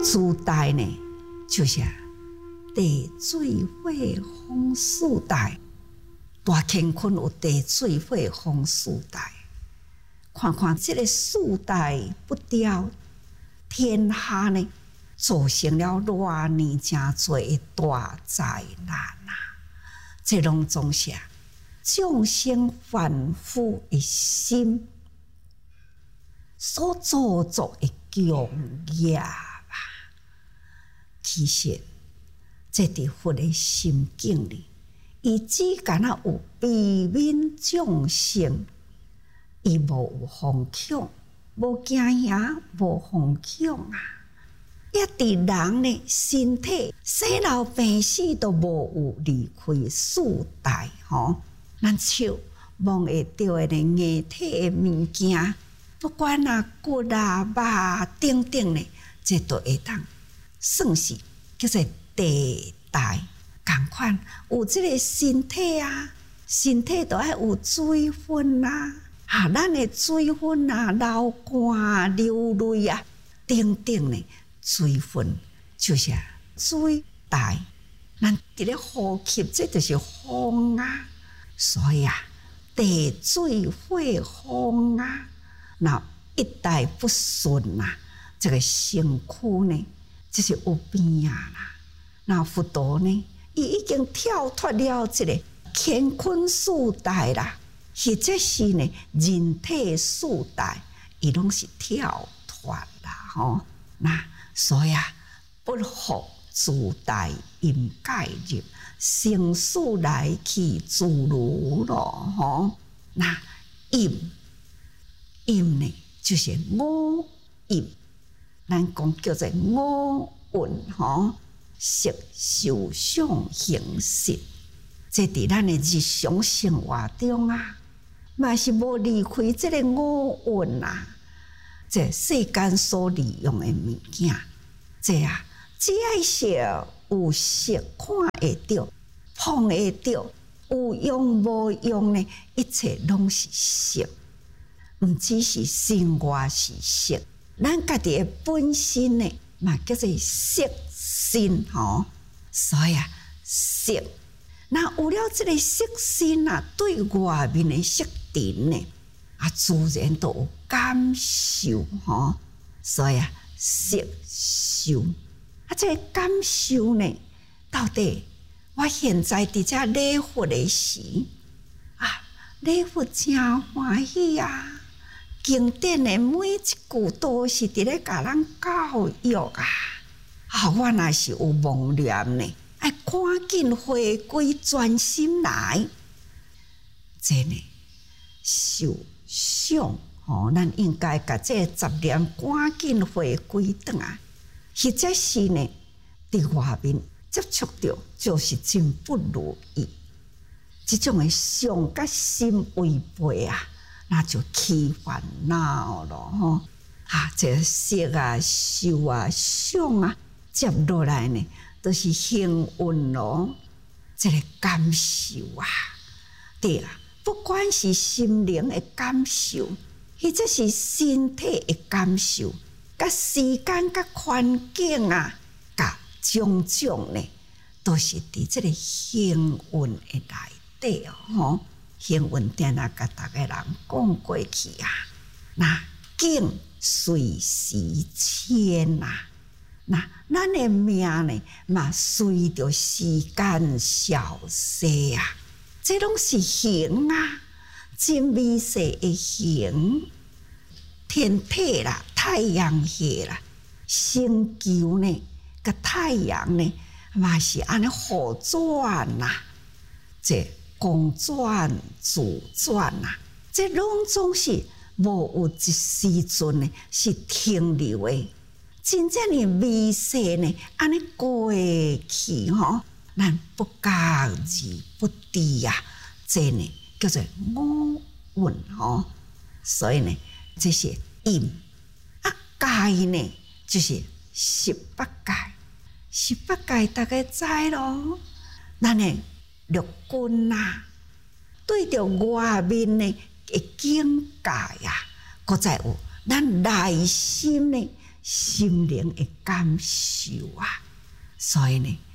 主代呢，就是地水火风四代，大乾坤有地水火风四代。看看这个四代不掉，天下呢造成了偌年真多的大灾难啊！这拢总是众生凡夫的心所造作的强业啊！其实，这伫佛的心境里，伊只敢若有悲悯众生，伊无有惶恐，无惊吓，无惶恐啊！一伫人呢身体生老病死都无有离开四代吼，咱手摸会到的硬体的物件，不管啊骨啊肉等等呢，这都会当算是叫做地代。同款有这个身体啊，身体都要有水分啊，咱的水分啊、流汗、流泪啊等等呢。水分就是水代，咱伫咧呼吸，这就是风啊。所以啊，地水火风啊，那一代不顺啊，这个身躯呢，就是有病啊啦。那佛陀呢，伊已经跳脱了这个乾坤四代啦，或者是呢人体四代，伊拢是跳脱啦吼。那所以啊，不服自代应介入，生死来去自如咯吼。那阴呢，就是五阴，咱讲叫做五蕴吼，色受想行识，这伫咱的日常生活中啊，嘛是无离开这个五蕴啊。这世间所利用的物件，这啊，只要是有色看会到、碰会到，有用无用呢，一切拢是色，毋只是生活是色，咱家己的本身呢，嘛叫做色身吼。所以啊，色，那有了这个色身啊，对外面的色尘呢，啊，自然都有感受吼，所以啊，色受啊，这个感受呢，到底我现在伫遮礼佛的时啊，礼佛真欢喜啊！经典的每一句都是伫咧甲咱教育啊！我若是有妄念呢，要赶紧回归专心来，这呢，受想。咱应该甲这杂念赶紧回归转啊，或者是呢，伫外面接触到就是真不如意，这种的想甲心违背啊，那就起烦恼咯吼。这色啊、受啊、想啊，接落来呢，都是幸运咯，这个感受啊，对啊，不管是心灵的感受。或者是身体的感受，甲时间、甲环境啊，甲种种呢，都是伫这个幸运的内底吼。幸运点啊，甲大家人讲过去啊，那境随时迁啊，那咱的命呢，嘛随着时间消逝啊，这拢是行啊。真微细的形，天体啦、太阳系啦、星球呢，甲太阳呢，嘛是安尼互转呐，这公转、自转呐，这拢总是无有一时阵呢是停留的，真正的微细呢，安尼过去吼，咱不觉而不知呀，这呢。叫做五蕴吼，所以呢，这是阴啊界呢，就是18界。18界大家知咯，咱的六根啊，对着外面的境界啊，搁再有咱内心呢心灵的感受啊。所以呢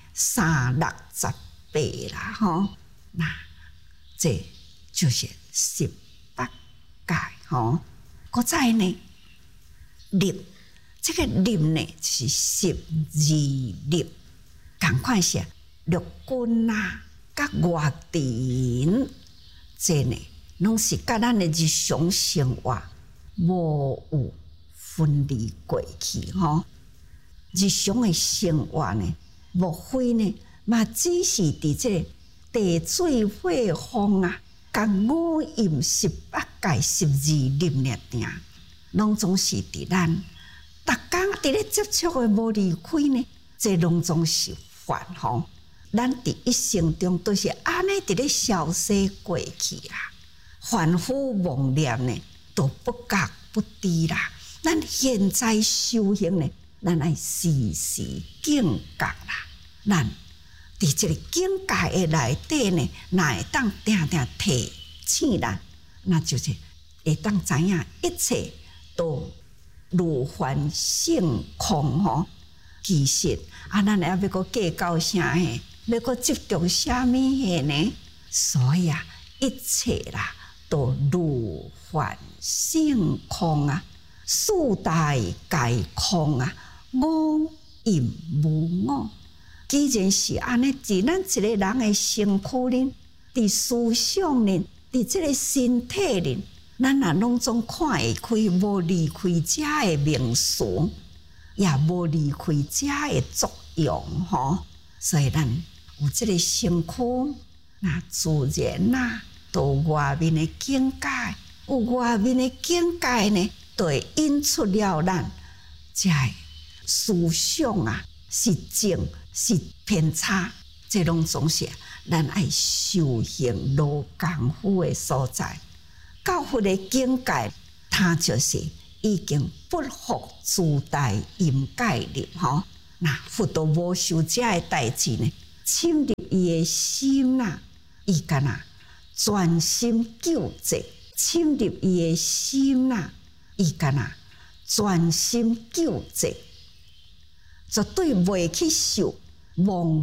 ，368啦，吼，那这就是18界，吼。搁再呢，立，这个立呢是12立，同款是陆军啊，甲外地这呢，拢是甲咱的日常生活无有分离过去，吼。日常的生活呢，莫非呢，嘛只是伫这地水火风啊，甲五阴18界12立尔定，拢总是伫咱逐工伫咧接触的无离开呢，这拢总是烦吼。咱伫一生中都是安尼伫咧消逝过去啦，凡夫妄念呢，都不觉不知啦。咱现在修行呢，咱爱时时警觉啦。咱伫这个境界的内底呢，若会当定定提醒咱，那就是会当知影一切都如幻性空吼。其实咱还要搁计较啥嘿？要搁执着啥物嘿呢？所以啊，一切啦都如幻性空啊，四大皆空啊，五阴无我。既然是安尼，伫咱一个人的身躯呢，伫思想呢，伫这个身体呢，咱也拢总看会开，无离开遮的名词，也无离开遮的作用吼。所以咱有这个身躯，那自然啦，都外面的境界，有外面的境界呢，就会引出了咱遮的思想啊，是正是偏差，这拢总是咱爱修行落功夫的所在。到佛的境界，它就是已经不复自大阴界了吼。那佛都无受这的代志呢，侵入伊的心啦，伊干那专心救济；侵入伊的心啦，伊干那专心救济，绝对袂去受妄